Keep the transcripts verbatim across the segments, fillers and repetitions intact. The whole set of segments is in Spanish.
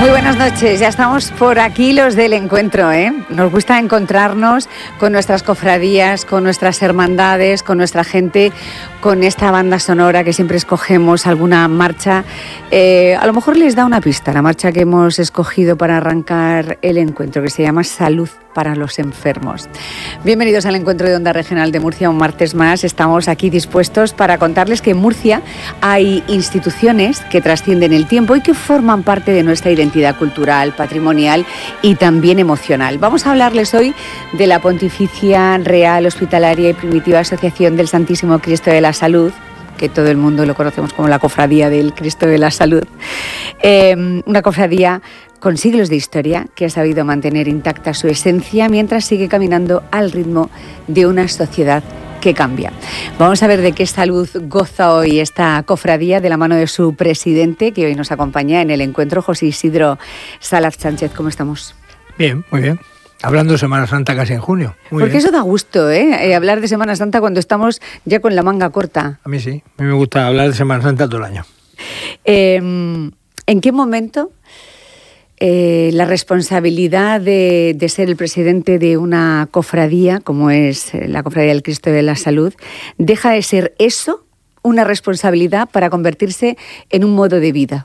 buenas noches, ya estamos por aquí los del encuentro, ¿eh? Nos gusta encontrarnos con nuestras cofradías, con nuestras hermandades, con nuestra gente, con esta banda sonora que siempre escogemos, alguna marcha. Eh, a lo mejor les da una pista la marcha que hemos escogido para arrancar el encuentro, que se llama Salud para los enfermos. Bienvenidos al encuentro de Onda Regional de Murcia, un martes más. Estamos aquí dispuestos para contarles que en Murcia hay instituciones que trascienden el tiempo y que forman parte de nuestra identidad cultural, patrimonial y también emocional. Vamos a hablarles hoy de la Pontificia Real Hospitalaria y Primitiva Asociación del Santísimo Cristo de la Salud, que todo el mundo lo conocemos como la Cofradía del Cristo de la Salud. Eh, una cofradía con siglos de historia que ha sabido mantener intacta su esencia mientras sigue caminando al ritmo de una sociedad que cambia. Vamos a ver de qué salud goza hoy esta cofradía de la mano de su presidente, que hoy nos acompaña en el encuentro, José Isidro Salaz Sánchez. ¿Cómo estamos? Bien, muy bien. Hablando de Semana Santa casi en junio. Muy Porque bien. eso da gusto, ¿eh? Eh, hablar de Semana Santa cuando estamos ya con la manga corta. A mí sí, a mí me gusta hablar de Semana Santa todo el año. Eh, ¿En qué momento eh, la responsabilidad de, de ser el presidente de una cofradía, como es la Cofradía del Cristo de la Salud, deja de ser eso, una responsabilidad, para convertirse en un modo de vida?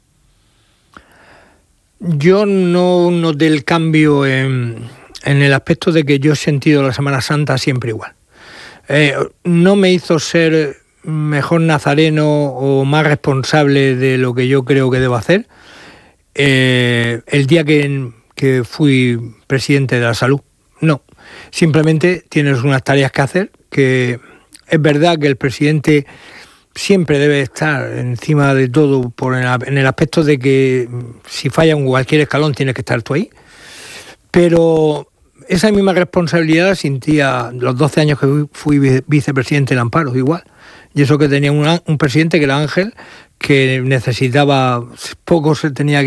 Yo no noté el cambio en, en el aspecto de que yo he sentido la Semana Santa siempre igual. Eh, no me hizo ser mejor nazareno o más responsable de lo que yo creo que debo hacer eh, el día que, que fui presidente de la salud. No, simplemente tienes unas tareas que hacer, que es verdad que el presidente siempre debe estar encima de todo por el, en el aspecto de que si falla en cualquier escalón tienes que estar tú ahí. Pero esa misma responsabilidad sentía los doce años que fui vicepresidente del Amparo, igual. Y eso que tenía un, un presidente que era Ángel, que necesitaba, poco se tenía que